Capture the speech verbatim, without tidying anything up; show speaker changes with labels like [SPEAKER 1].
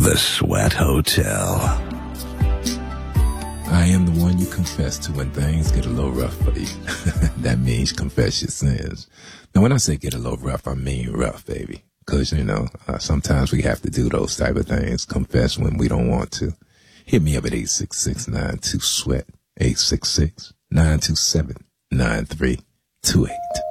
[SPEAKER 1] The Sweat Hotel.
[SPEAKER 2] I am the one you confess to when things get a little rough for you. That means confess your sins. Now, when I say get a little rough, I mean rough, baby. Because, you know, uh, sometimes we have to do those type of things, confess when we don't want to. Hit me up at eight six six, nine two, SWEAT, eight six six, nine two seven, nine three two eight.